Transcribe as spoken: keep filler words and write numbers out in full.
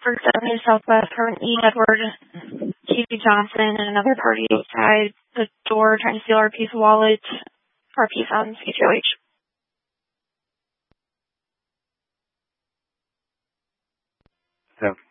Bedford Avenue Southwest from E. Edward Casey Johnson and another party outside the door trying to steal our piece of wallet, our piece on C T O H. So